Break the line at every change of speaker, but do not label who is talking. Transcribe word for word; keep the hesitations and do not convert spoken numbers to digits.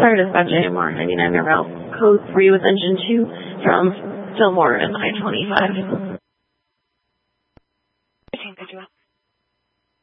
Sorry to dispatch J M R ninety-nine route code three with engine two from Fillmore and I twenty-five.